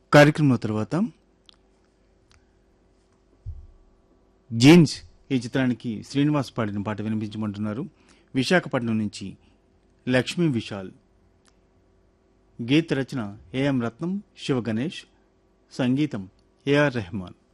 కార్యక్రమం తర్వాత జీన్స్ ఈ చిత్రానికి శ్రీనివాస్ పాడిన పాట వినిపించమంటున్నారు. విశాఖపట్నం నుంచి లక్ష్మీ విశాల్. గీత రచన ఏఎం రత్నం, శివ గణేష్, సంగీతం ఏఆర్ రెహమాన్.